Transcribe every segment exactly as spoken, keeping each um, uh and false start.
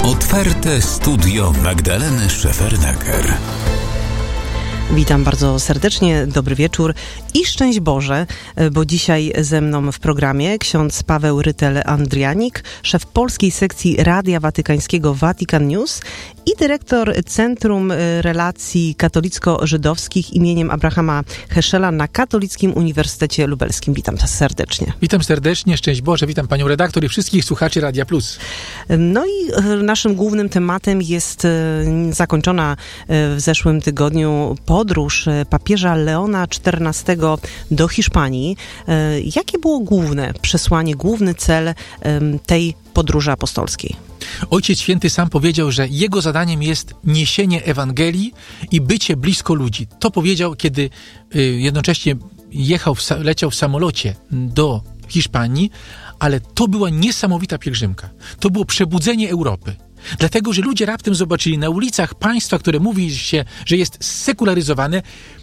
Otwarte studio Magdaleny Szefernaker. Witam bardzo serdecznie, dobry wieczór i szczęść Boże, bo dzisiaj ze mną w programie ksiądz Paweł Rytel-Andrianik, szef polskiej sekcji Radia Watykańskiego Vatican News i dyrektor Centrum Relacji Katolicko-Żydowskich imieniem Abrahama Heschela na Katolickim Uniwersytecie Lubelskim. Witam was serdecznie. Witam serdecznie, szczęść Boże, witam panią redaktor i wszystkich słuchaczy Radia Plus. No i naszym głównym tematem jest zakończona w zeszłym tygodniu podróż papieża Leona czternastego do Hiszpanii. Jakie było główne przesłanie, główny cel tej podróży apostolskiej? Ojciec Święty sam powiedział, że jego zadaniem jest niesienie Ewangelii i bycie blisko ludzi. To powiedział, kiedy jednocześnie jechał, w, leciał w samolocie do Hiszpanii, ale to była niesamowita pielgrzymka. To było przebudzenie Europy. Dlatego, że ludzie raptem zobaczyli na ulicach państwa, które mówi się, że jest sekularyzowane,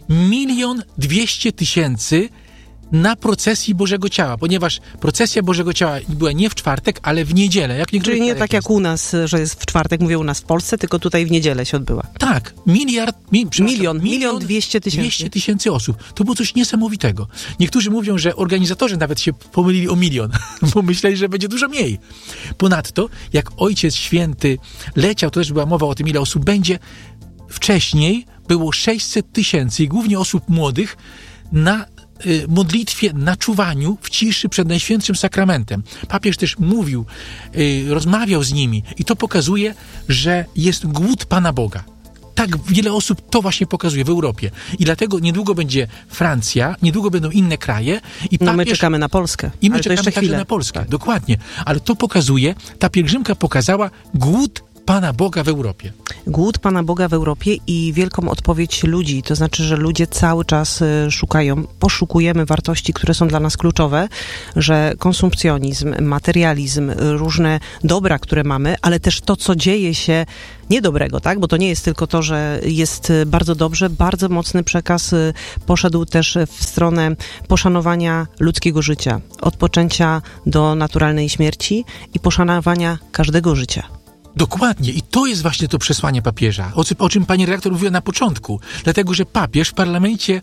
milion dwieście tysięcy na procesji Bożego Ciała, ponieważ procesja Bożego Ciała była nie w czwartek, ale w niedzielę. Jak Czyli nie tak jak u nas, że jest w czwartek, mówię u nas w Polsce, tylko tutaj w niedzielę się odbyła. Tak, miliard, mi, milion, milion dwieście tysięcy. dwieście tysięcy osób. To było coś niesamowitego. Niektórzy mówią, że organizatorzy nawet się pomylili o milion, bo myśleli, że będzie dużo mniej. Ponadto, jak Ojciec Święty leciał, to też była mowa o tym, ile osób będzie. Wcześniej było sześćset tysięcy i głównie osób młodych na modlitwie, na czuwaniu w ciszy przed Najświętszym Sakramentem. Papież też mówił, rozmawiał z nimi i to pokazuje, że jest głód Pana Boga. Tak wiele osób to właśnie pokazuje w Europie. I dlatego niedługo będzie Francja, niedługo będą inne kraje. I papież, no my czekamy na Polskę. I my ale czekamy także na Polskę. Tak. Dokładnie. Ale to pokazuje, ta pielgrzymka pokazała głód Pana Boga w Europie. Głód Pana Boga w Europie i wielką odpowiedź ludzi. To znaczy, że ludzie cały czas szukają, poszukujemy wartości, które są dla nas kluczowe, że konsumpcjonizm, materializm, różne dobra, które mamy, ale też to, co dzieje się niedobrego, tak? Bo to nie jest tylko to, że jest bardzo dobrze, bardzo mocny przekaz poszedł też w stronę poszanowania ludzkiego życia, odpoczęcia do naturalnej śmierci i poszanowania każdego życia. Dokładnie. I to jest właśnie to przesłanie papieża, o, o czym pani redaktor mówiła na początku. Dlatego, że papież w parlamencie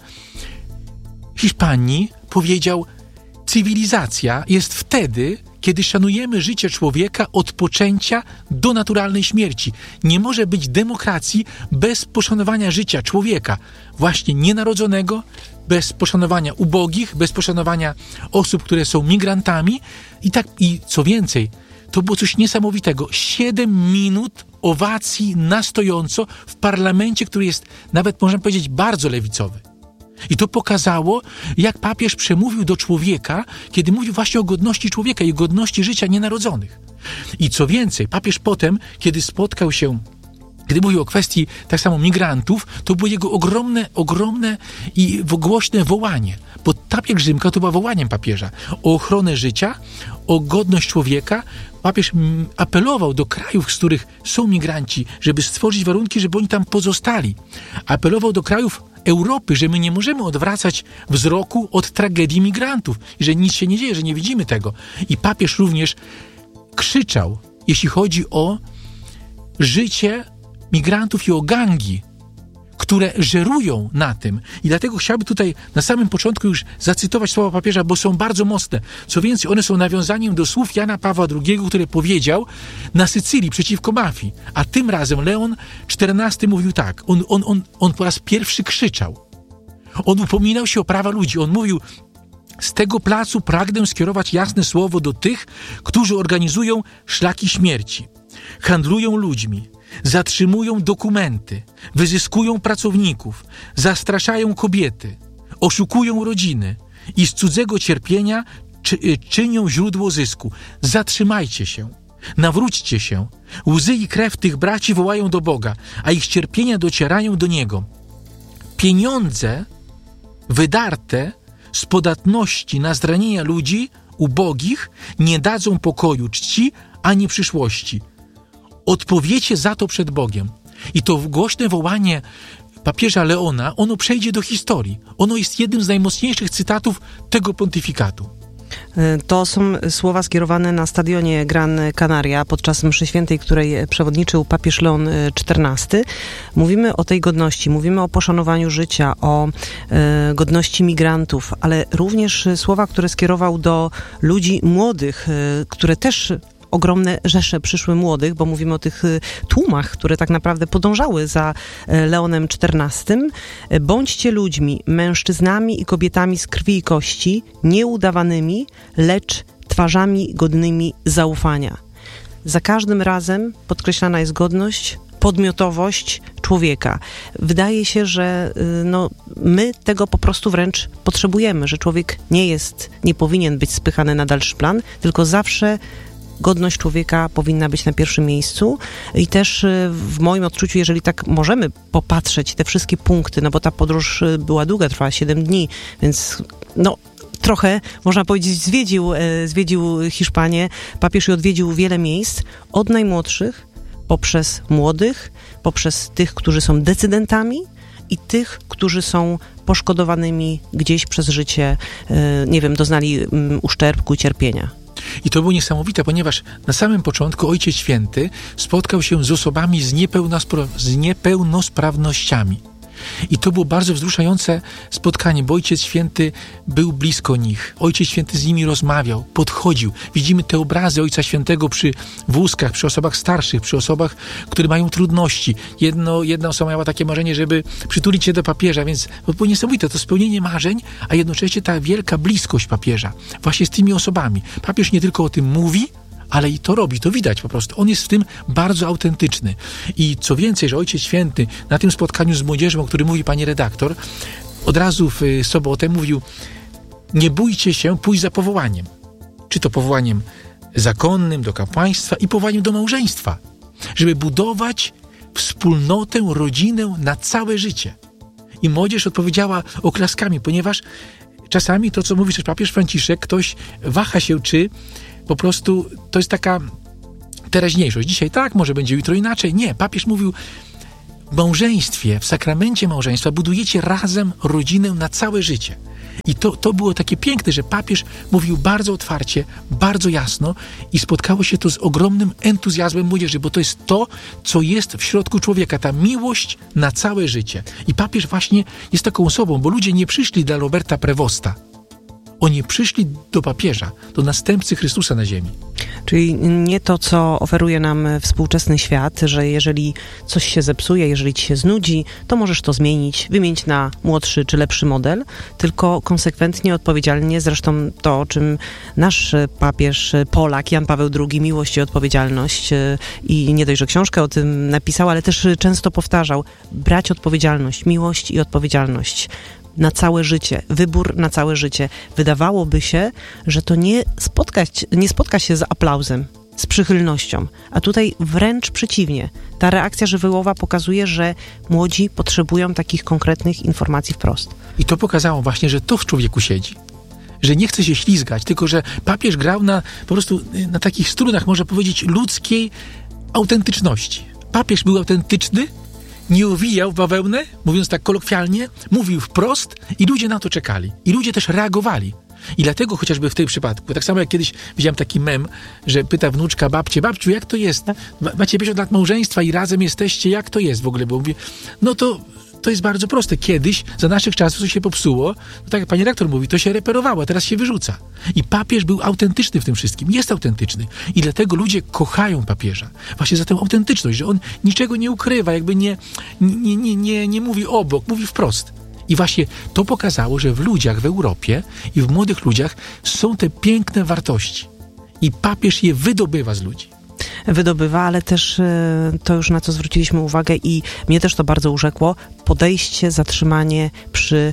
Hiszpanii powiedział, cywilizacja jest wtedy, kiedy szanujemy życie człowieka od poczęcia do naturalnej śmierci. Nie może być demokracji bez poszanowania życia człowieka, właśnie nienarodzonego, bez poszanowania ubogich, bez poszanowania osób, które są migrantami. I tak, i co więcej, to było coś niesamowitego. Siedem minut owacji na stojąco w parlamencie, który jest nawet, można powiedzieć, bardzo lewicowy. I to pokazało, jak papież przemówił do człowieka, kiedy mówił właśnie o godności człowieka i godności życia nienarodzonych. I co więcej, papież potem, kiedy spotkał się, kiedy mówił o kwestii tak samo migrantów, to było jego ogromne, ogromne i głośne wołanie. Bo ta pielgrzymka to była wołaniem papieża o ochronę życia, o godność człowieka. Papież apelował do krajów, z których są migranci, żeby stworzyć warunki, żeby oni tam pozostali. Apelował do krajów Europy, że my nie możemy odwracać wzroku od tragedii migrantów i że nic się nie dzieje, że nie widzimy tego. I papież również krzyczał, jeśli chodzi o życie migrantów i o gangi, które żerują na tym. I dlatego chciałbym tutaj na samym początku już zacytować słowa papieża, bo są bardzo mocne. Co więcej, one są nawiązaniem do słów Jana Pawła drugiego, który powiedział na Sycylii przeciwko mafii. A tym razem Leon czternasty mówił tak. On, on, on, on po raz pierwszy krzyczał. On upominał się o prawa ludzi. On mówił: z tego placu pragnę skierować jasne słowo do tych, którzy organizują szlaki śmierci, handlują ludźmi, zatrzymują dokumenty, wyzyskują pracowników, zastraszają kobiety, oszukują rodziny i z cudzego cierpienia czy, czynią źródło zysku. Zatrzymajcie się, nawróćcie się. Łzy i krew tych braci wołają do Boga, a ich cierpienia docierają do Niego. Pieniądze wydarte z podatności na zranienia ludzi ubogich nie dadzą pokoju, czci ani przyszłości. Odpowiecie za to przed Bogiem. I to głośne wołanie papieża Leona, ono przejdzie do historii. Ono jest jednym z najmocniejszych cytatów tego pontyfikatu. To są słowa skierowane na stadionie Gran Canaria podczas mszy świętej, której przewodniczył papież Leon czternasty. Mówimy o tej godności, mówimy o poszanowaniu życia, o e, godności migrantów, ale również słowa, które skierował do ludzi młodych, e, które też ogromne rzesze przyszły młodych, bo mówimy o tych tłumach, które tak naprawdę podążały za Leonem czternastym. Bądźcie ludźmi, mężczyznami i kobietami z krwi i kości, nieudawanymi, lecz twarzami godnymi zaufania. Za każdym razem podkreślana jest godność, podmiotowość człowieka. Wydaje się, że no, my tego po prostu wręcz potrzebujemy, że człowiek nie jest, nie powinien być spychany na dalszy plan, tylko zawsze godność człowieka powinna być na pierwszym miejscu i też w moim odczuciu, jeżeli tak możemy popatrzeć te wszystkie punkty, no bo ta podróż była długa, trwała siedem dni, więc no trochę, można powiedzieć, zwiedził, zwiedził Hiszpanię, papież i odwiedził wiele miejsc, od najmłodszych, poprzez młodych, poprzez tych, którzy są decydentami i tych, którzy są poszkodowanymi gdzieś przez życie, nie wiem, doznali uszczerbku i cierpienia. I to było niesamowite, ponieważ na samym początku Ojciec Święty spotkał się z osobami z, niepełnospra- z niepełnosprawnościami. I to było bardzo wzruszające spotkanie, bo Ojciec Święty był blisko nich. Ojciec Święty z nimi rozmawiał, podchodził. Widzimy te obrazy Ojca Świętego przy wózkach, przy osobach starszych, przy osobach, które mają trudności. Jedno, jedna osoba miała takie marzenie, żeby przytulić się do papieża, więc to było niesamowite, to spełnienie marzeń, a jednocześnie ta wielka bliskość papieża właśnie z tymi osobami. Papież nie tylko o tym mówi, ale i to robi, to widać po prostu. On jest w tym bardzo autentyczny. I co więcej, że Ojciec Święty na tym spotkaniu z młodzieżą, o którym mówi pani redaktor, od razu w sobotę mówił: nie bójcie się pójść za powołaniem. Czy to powołaniem zakonnym do kapłaństwa i powołaniem do małżeństwa. Żeby budować wspólnotę, rodzinę na całe życie. I młodzież odpowiedziała oklaskami, ponieważ czasami to, co mówi też papież Franciszek, ktoś waha się, czy po prostu to jest taka teraźniejszość. Dzisiaj tak, może będzie jutro inaczej. Nie, papież mówił: w małżeństwie, w sakramencie małżeństwa budujecie razem rodzinę na całe życie. I to, to było takie piękne, że papież mówił bardzo otwarcie, bardzo jasno i spotkało się to z ogromnym entuzjazmem młodzieży, bo to jest to, co jest w środku człowieka, ta miłość na całe życie. I papież właśnie jest taką osobą, bo ludzie nie przyszli dla Roberta Prevosta. Oni przyszli do papieża, do następcy Chrystusa na ziemi. Czyli nie to, co oferuje nam współczesny świat, że jeżeli coś się zepsuje, jeżeli ci się znudzi, to możesz to zmienić, wymienić na młodszy czy lepszy model, tylko konsekwentnie, odpowiedzialnie, zresztą to, o czym nasz papież Polak, Jan Paweł drugi, miłość i odpowiedzialność, i nie dość, że książkę o tym napisał, ale też często powtarzał, brać odpowiedzialność, miłość i odpowiedzialność na całe życie, wybór na całe życie. Wydawałoby się, że to nie, spotkać, nie spotka się z aplauzem, z przychylnością, a tutaj wręcz przeciwnie. Ta reakcja żywiołowa pokazuje, że młodzi potrzebują takich konkretnych informacji wprost. I to pokazało właśnie, że to w człowieku siedzi. Że nie chce się ślizgać, tylko że papież grał na po prostu na takich strunach, można powiedzieć, ludzkiej autentyczności. Papież był autentyczny, nie owijał bawełnę, mówiąc tak kolokwialnie, mówił wprost i ludzie na to czekali. I ludzie też reagowali. I dlatego chociażby w tym przypadku, tak samo jak kiedyś widziałem taki mem, że pyta wnuczka babcie: babciu, jak to jest? Macie pięćdziesiąt lat małżeństwa i razem jesteście, jak to jest w ogóle? Bo mówi, no to to jest bardzo proste. Kiedyś, za naszych czasów, co się popsuło, no tak jak pani rektor mówi, to się reperowało, a teraz się wyrzuca. I papież był autentyczny w tym wszystkim. Jest autentyczny. I dlatego ludzie kochają papieża. Właśnie za tę autentyczność, że on niczego nie ukrywa, jakby nie, nie, nie, nie, nie mówi obok, mówi wprost. I właśnie to pokazało, że w ludziach w Europie i w młodych ludziach są te piękne wartości. I papież je wydobywa z ludzi. Wydobywa, ale też to już na co zwróciliśmy uwagę i mnie też to bardzo urzekło, podejście, zatrzymanie przy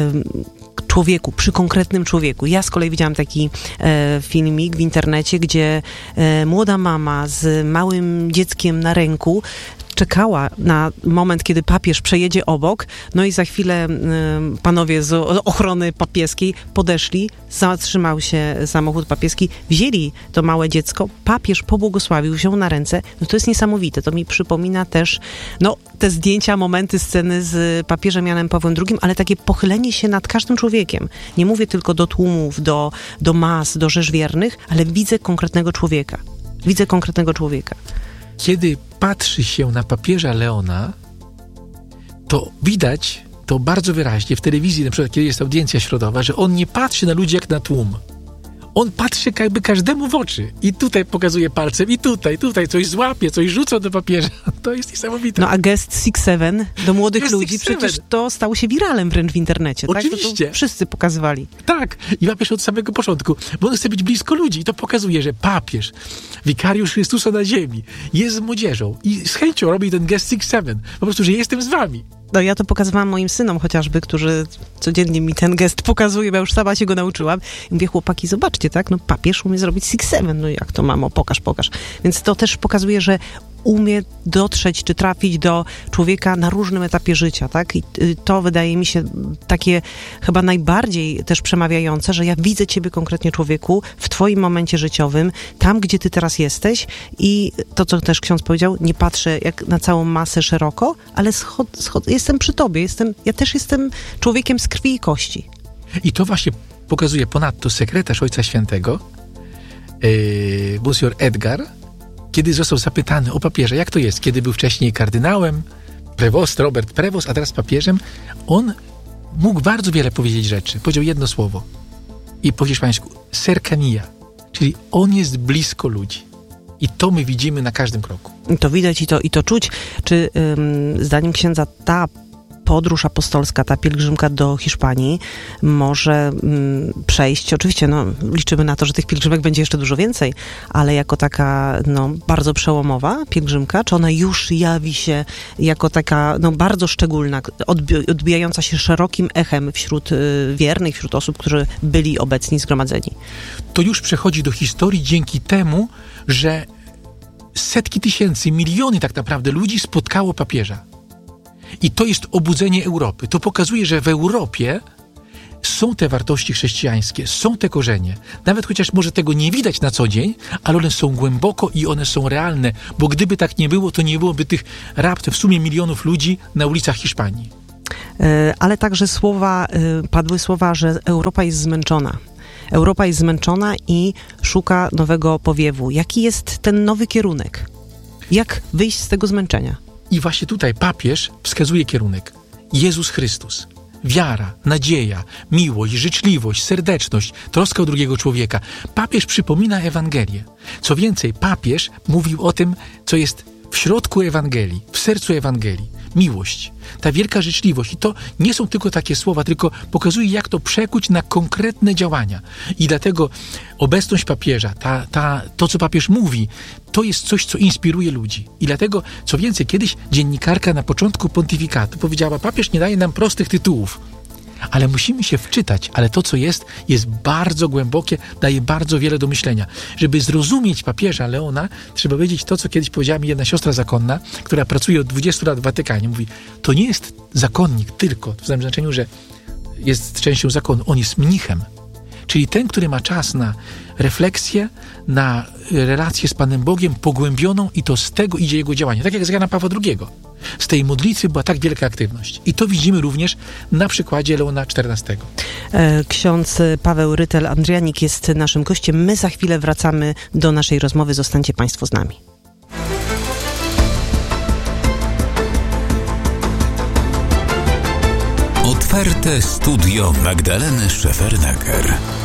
człowieku, przy konkretnym człowieku. Ja z kolei widziałam taki e, filmik w internecie, gdzie e, młoda mama z małym dzieckiem na ręku czekała na moment, kiedy papież przejedzie obok, no i za chwilę y, panowie z ochrony papieskiej podeszli, zatrzymał się samochód papieski, wzięli to małe dziecko, papież pobłogosławił, wziął na ręce. No to jest niesamowite. To mi przypomina też, no, te zdjęcia, momenty, sceny z papieżem Janem Pawłem drugim, ale takie pochylenie się nad każdym człowiekiem. Nie mówię tylko do tłumów, do, do mas, do rzesz wiernych, ale widzę konkretnego człowieka. Widzę konkretnego człowieka. Kiedy patrzy się na papieża Leona, to widać to bardzo wyraźnie w telewizji, na przykład kiedy jest audiencja środowa, że on nie patrzy na ludzi jak na tłum. On patrzy jakby każdemu w oczy. I tutaj pokazuje palcem, i tutaj, tutaj coś złapie, coś rzucą do papieża. To jest niesamowite. No a gest Six Seven do młodych Gest ludzi, Six przecież Seven. to stało się wiralem wręcz w internecie. Oczywiście. Tak? To, to wszyscy pokazywali. Tak. I papież od samego początku, bo on chce być blisko ludzi. I to pokazuje, że papież, wikariusz Chrystusa na ziemi, jest z młodzieżą i z chęcią robi ten gest Six Seven. Po prostu, że jestem z wami. No ja to pokazywałam moim synom chociażby, którzy codziennie mi ten gest pokazują, ja już sama się go nauczyłam. I mówię, chłopaki, zobaczcie, tak, no papież umie zrobić Six Seven, no jak to, mamo, pokaż, pokaż. Więc to też pokazuje, że umie dotrzeć, czy trafić do człowieka na różnym etapie życia, tak? I to wydaje mi się takie chyba najbardziej też przemawiające, że ja widzę ciebie konkretnie, człowieku, w twoim momencie życiowym, tam, gdzie ty teraz jesteś i to, co też ksiądz powiedział, nie patrzę jak na całą masę szeroko, ale schod, schod, jestem przy tobie, jestem, ja też jestem człowiekiem z krwi i kości. I to właśnie pokazuje ponadto sekretarz Ojca Świętego, yy, Monsignor Edgar, kiedy został zapytany o papieża, jak to jest, kiedy był wcześniej kardynałem, prewost, Robert Prewost, a teraz papieżem, on mógł bardzo wiele powiedzieć rzeczy. Powiedział jedno słowo i po hiszpańsku cercanía, czyli on jest blisko ludzi. I to my widzimy na każdym kroku. I to widać i to, i to czuć. Czy ym, zdaniem księdza ta podróż apostolska, ta pielgrzymka do Hiszpanii może mm, przejść, oczywiście no, liczymy na to, że tych pielgrzymek będzie jeszcze dużo więcej, ale jako taka no, bardzo przełomowa pielgrzymka, czy ona już jawi się jako taka no, bardzo szczególna, odbi- odbijająca się szerokim echem wśród y, wiernych, wśród osób, którzy byli obecni, zgromadzeni? To już przechodzi do historii dzięki temu, że setki tysięcy, miliony tak naprawdę ludzi spotkało papieża. I to jest obudzenie Europy. To pokazuje, że w Europie są te wartości chrześcijańskie, są te korzenie. Nawet chociaż może tego nie widać na co dzień, ale one są głęboko i one są realne, bo gdyby tak nie było, to nie byłoby tych raptem w sumie milionów ludzi na ulicach Hiszpanii. Ale także słowa, padły słowa, że Europa jest zmęczona. Europa jest zmęczona i szuka nowego powiewu. Jaki jest ten nowy kierunek? Jak wyjść z tego zmęczenia? I właśnie tutaj papież wskazuje kierunek. Jezus Chrystus. Wiara, nadzieja, miłość, życzliwość, serdeczność, troska o drugiego człowieka. Papież przypomina Ewangelię. Co więcej, papież mówił o tym, co jest w środku Ewangelii, w sercu Ewangelii. Miłość, ta wielka życzliwość. I to nie są tylko takie słowa, tylko pokazuje, jak to przekuć na konkretne działania. I dlatego obecność papieża, ta, ta, to, co papież mówi, to jest coś, co inspiruje ludzi. I dlatego, co więcej, kiedyś dziennikarka na początku pontyfikatu powiedziała, papież nie daje nam prostych tytułów, ale musimy się wczytać, ale to, co jest, jest bardzo głębokie, daje bardzo wiele do myślenia. Żeby zrozumieć papieża Leona, trzeba wiedzieć to, co kiedyś powiedziała mi jedna siostra zakonna, która pracuje od dwudziestu lat w Watykanie. Mówi, to nie jest zakonnik tylko, w tym znaczeniu, że jest częścią zakonu, on jest mnichem. Czyli ten, który ma czas na refleksję, na relację z Panem Bogiem pogłębioną i to z tego idzie jego działanie. Tak jak z Jana Pawła drugiego. Z tej modlitwy była tak wielka aktywność. I to widzimy również na przykładzie Leona czternastego. Ksiądz Paweł Rytel-Andrianik jest naszym gościem. My za chwilę wracamy do naszej rozmowy. Zostańcie Państwo z nami. Otwarte studio Magdaleny Szefernaker.